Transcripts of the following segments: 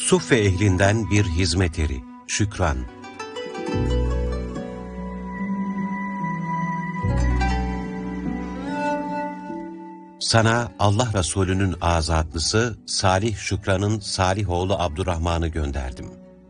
Suffe ehlinden bir hizmet eri, Şükran. Sana Allah Resulü'nün azatlısı Salih Şükran'ın Salih oğlu Abdurrahman'ı gönderdim.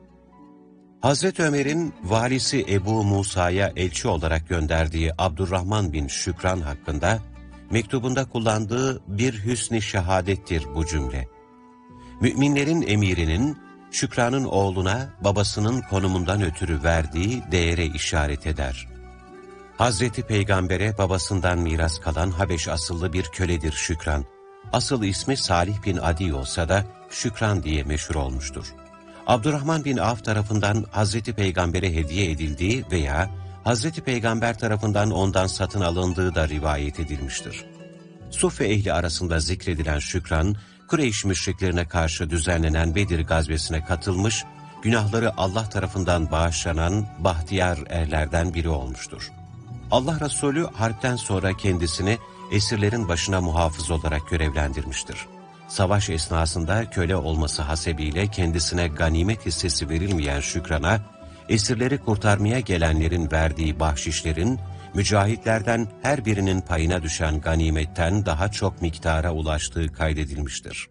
Hazreti Ömer'in valisi Ebu Musa'ya elçi olarak gönderdiği Abdurrahman bin Şükran hakkında mektubunda kullandığı bir hüsn-i şehadettir bu cümle. Müminlerin emirinin Şükran'ın oğluna babasının konumundan ötürü verdiği değere işaret eder. Hazreti Peygamber'e babasından miras kalan Habeş asıllı bir köledir Şükran. Asıl ismi Salih bin Adi olsa da Şükran diye meşhur olmuştur. Abdurrahman bin Avf tarafından Hazreti Peygamber'e hediye edildiği veya Hazreti Peygamber tarafından ondan satın alındığı da rivayet edilmiştir. Suffe ehli arasında zikredilen Şükran, Kureyş müşriklerine karşı düzenlenen Bedir gazvesine katılmış, günahları Allah tarafından bağışlanan bahtiyar erlerden biri olmuştur. Allah Resulü harpten sonra kendisini esirlerin başına muhafız olarak görevlendirmiştir. Savaş esnasında köle olması hasebiyle kendisine ganimet hissesi verilmeyen Şükran'a, esirleri kurtarmaya gelenlerin verdiği bahşişlerin, mücahitlerden her birinin payına düşen ganimetten daha çok miktara ulaştığı kaydedilmiştir.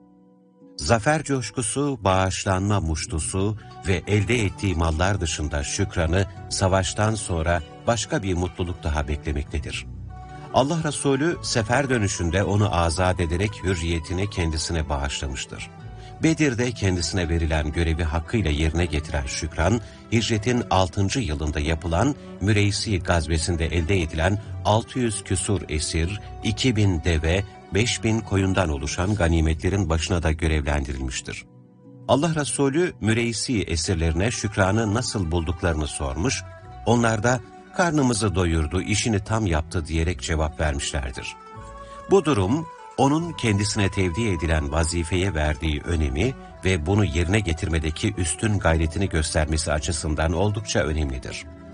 Zafer coşkusu, bağışlanma muştusu ve elde ettiği mallar dışında Şükran'ı savaştan sonra başka bir mutluluk daha beklemektedir. Allah Resulü sefer dönüşünde onu azat ederek hürriyetini kendisine bağışlamıştır. Bedir'de kendisine verilen görevi hakkıyla yerine getiren Şükran, hicretin 6. yılında yapılan Müreysi gazvesinde elde edilen 600 küsur esir, 2000 deve, 5000 koyundan oluşan ganimetlerin başına da görevlendirilmiştir. Allah Resulü Müreysi esirlerine Şükran'ı nasıl bulduklarını sormuş, onlar da karnımızı doyurdu, işini tam yaptı diyerek cevap vermişlerdir. Bu durum, onun kendisine tevdi edilen vazifeye verdiği önemi ve bunu yerine getirmedeki üstün gayretini göstermesi açısından oldukça önemlidir.